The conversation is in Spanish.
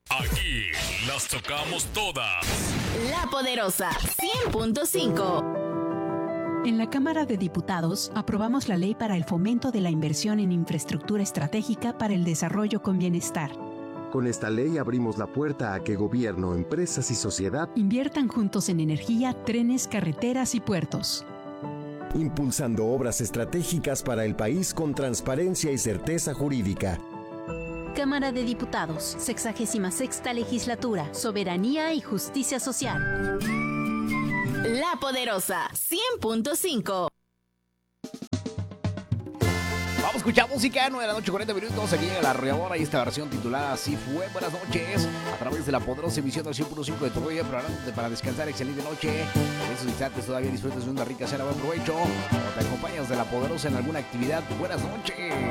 Aquí las tocamos todas. La Poderosa 100.5. En la Cámara de Diputados aprobamos la ley para el fomento de la inversión en infraestructura estratégica para el desarrollo con bienestar. Con esta ley abrimos la puerta a que gobierno, empresas y sociedad inviertan juntos en energía, trenes, carreteras y puertos, impulsando obras estratégicas para el país con transparencia y certeza jurídica. Cámara de Diputados, 66ª Legislatura, Soberanía y Justicia Social. La Poderosa 100.5. Vamos a escuchar música, 9 de la noche, 40 minutos. Aquí llega la arrolladora y esta versión titulada Así Fue. Buenas noches, a través de la poderosa emisión del 100.5 de tu radio, preparándote para descansar. Excelente noche. En estos instantes todavía disfrutes de una rica cena. Buen provecho. O te acompañas de la poderosa en alguna actividad. Buenas noches.